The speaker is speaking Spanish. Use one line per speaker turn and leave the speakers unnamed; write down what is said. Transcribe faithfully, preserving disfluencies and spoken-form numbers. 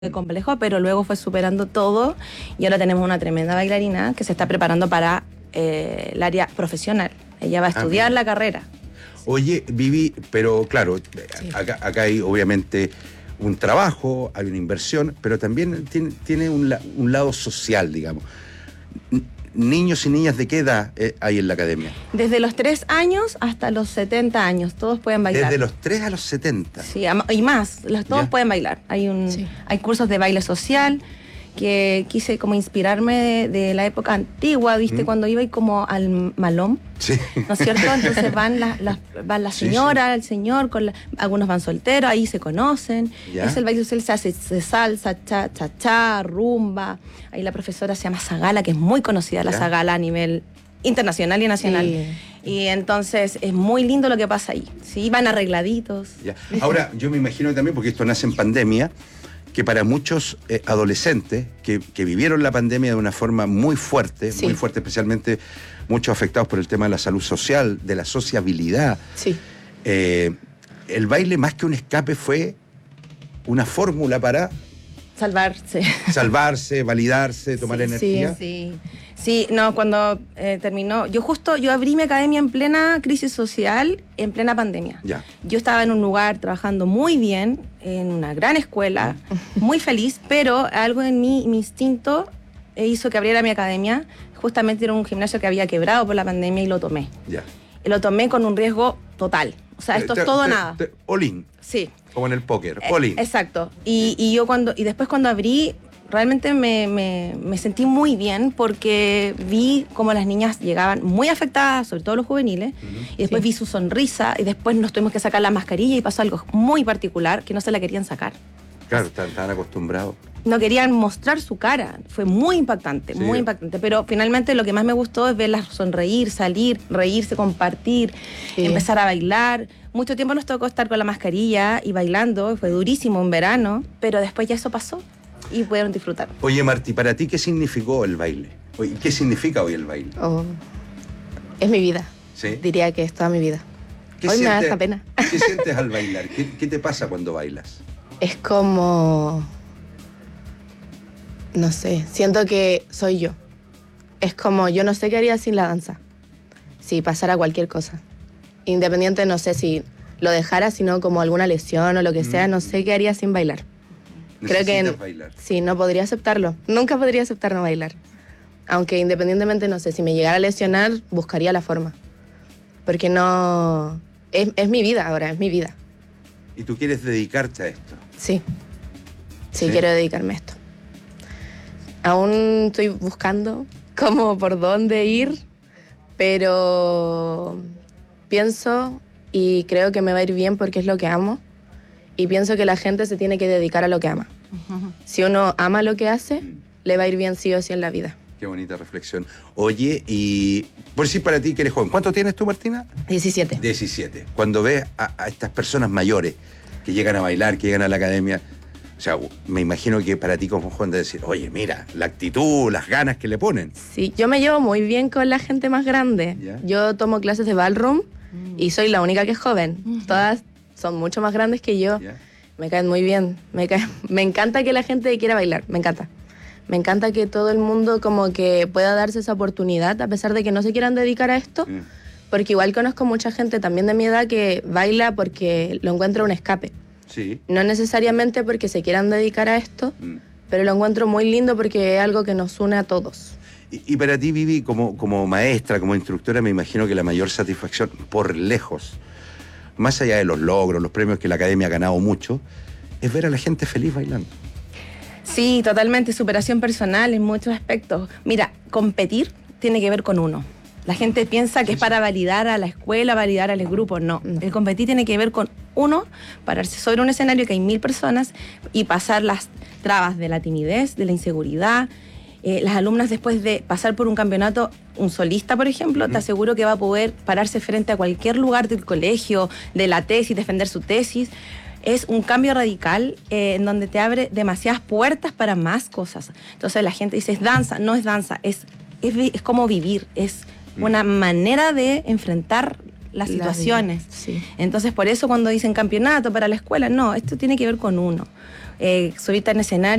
complejo, pero luego fue superando todo y ahora tenemos una tremenda bailarina que se está preparando para eh, el área profesional. Ella va a estudiar
Ah,
la carrera.
Oye, Vivi, pero claro,
Sí.
acá, acá hay obviamente un trabajo, hay una inversión, pero también tiene, tiene un, la- un lado social, digamos. N- Niños y niñas, ¿de qué edad eh, hay en la academia?
Desde los tres años hasta los setenta años, todos pueden bailar.
Desde los tres a los setenta.
Sí, am- y más, los, todos
Ya.
pueden bailar. Hay un,
Sí.
hay cursos de baile social que quise como inspirarme de, de la época antigua, ¿viste?
¿Mm?
Cuando iba y como al malón,
Sí.
¿no es cierto? Entonces van las, las, van la
Sí,
señora, el señor, con la- algunos van solteros, ahí se conocen.
Ya.
Es el baile social, se hace se salsa, cha, cha, cha, rumba. Ahí la profesora se llama Zagala, que es muy conocida la
Ya.
Zagala a nivel internacional y nacional.
Sí.
Y entonces es muy lindo lo que pasa ahí. Sí, van arregladitos.
Ya. Ahora, yo me imagino también, porque esto nace en pandemia, que para muchos eh, adolescentes que, que vivieron la pandemia de una forma muy fuerte,
Sí.
muy fuerte, especialmente muchos afectados por el tema de la salud social, de la sociabilidad,
Sí,
eh, el baile más que un escape fue una fórmula para
Salvarse.
salvarse, validarse, tomar
Sí,
energía.
Sí, sí, no, cuando eh, terminó, yo justo, yo abrí mi academia en plena crisis social, en plena pandemia.
Ya.
Yo estaba en un lugar trabajando muy bien, en una gran escuela, muy feliz, pero algo en mí, mi instinto, eh, hizo que abriera mi academia. Justamente era un gimnasio que había quebrado por la pandemia y lo tomé.
Ya.
Y lo tomé con un riesgo total. O sea, esto
Te-
es todo o
te-
nada.
te- all in,
Sí.
como en el póker,
Eh,
all in.
Exacto. Y, y yo cuando, y después cuando abrí, realmente me, me- me sentí muy bien porque vi cómo las niñas llegaban muy afectadas, sobre todo los juveniles, y después
Sí.
vi su sonrisa, y después nos tuvimos que sacar la mascarilla y pasó algo muy particular, que no se la querían sacar.
Claro, están, están acostumbrados.
No querían mostrar su cara. Fue muy impactante,
Sí.
muy impactante. Pero finalmente lo que más me gustó es verlas sonreír, salir, reírse, compartir,
Sí.
empezar a bailar. Mucho tiempo nos tocó estar con la mascarilla y bailando. Fue durísimo en verano, pero después ya eso pasó y pudieron disfrutar.
Oye, Martí, ¿para ti qué significó el baile? Oye, ¿qué significa hoy el baile?
oh, es mi vida.
¿Sí?
Diría que es toda mi vida.
¿Qué
Hoy me da
sientes-
esta pena.
¿Qué sientes al bailar? ¿Qué, qué te pasa cuando bailas?
Es como... No sé, siento que soy yo. Es como, yo no sé qué haría sin la danza. Si pasara cualquier cosa. Independiente, no sé si lo dejara, sino como alguna lesión o lo que sea, no sé qué haría sin bailar. Creo que
Necesitas bailar.
sí, no podría aceptarlo. Nunca podría aceptar no bailar. Aunque independientemente, no sé, si me llegara a lesionar, buscaría la forma. Porque no... Es, es mi vida ahora, es mi vida.
¿Y tú quieres dedicarte a esto?
Sí. Sí,
¿Sí?
quiero dedicarme a esto. Aún estoy buscando cómo, por dónde ir, pero pienso y creo que me va a ir bien porque es lo que amo. Y pienso que la gente se tiene que dedicar a lo que ama. Si uno ama lo que hace, le va a ir bien sí o sí en la vida.
Qué bonita reflexión. Oye, y por si para ti que eres joven, ¿cuánto tienes tú, Martina?
diecisiete.
diecisiete. Cuando ves a, a estas personas mayores que llegan a bailar, que llegan a la academia, o sea, me imagino que para ti como joven de decir, oye, mira, la actitud, las ganas que le ponen.
Sí, yo me llevo muy bien con la gente más grande.
¿Ya?
Yo tomo clases de ballroom y soy la única que es joven.
Ujú.
Todas son mucho más grandes que yo.
¿Ya?
Me caen muy bien. Me, caen- me encanta que la gente quiera bailar. Me encanta. Me encanta que todo el mundo como que pueda darse esa oportunidad a pesar de que no se quieran dedicar a esto.
Mm.
Porque igual conozco mucha gente también de mi edad que baila porque lo encuentra un escape.
Sí.
No necesariamente porque se quieran dedicar a esto,
Mm.
pero lo encuentro muy lindo porque es algo que nos une a todos.
Y, y para ti, Vivi, como, como maestra, como instructora, me imagino que la mayor satisfacción, por lejos, más allá de los logros, los premios que la academia ha ganado mucho, es ver a la gente feliz bailando.
Sí, totalmente. Superación personal en muchos aspectos. Mira, competir tiene que ver con uno. La gente piensa que es para validar a la escuela, validar al grupo. No.
No.
El competir tiene que ver con uno, pararse sobre un escenario que hay mil personas y pasar las trabas de la timidez, de la inseguridad. Eh, las alumnas, después de pasar por un campeonato, un solista, por ejemplo,
Ujú.
te aseguro que va a poder pararse frente a cualquier lugar del colegio, de la tesis, defender su tesis. Es un cambio radical eh, en donde te abre demasiadas puertas para más cosas. Entonces la gente dice, es danza, no es danza, es, es, vi- es como vivir, es una manera de enfrentar las
La
situaciones.
vida, sí.
Entonces, por eso cuando dicen campeonato para la escuela, no, esto tiene que ver con uno. Eh, subirte en escenario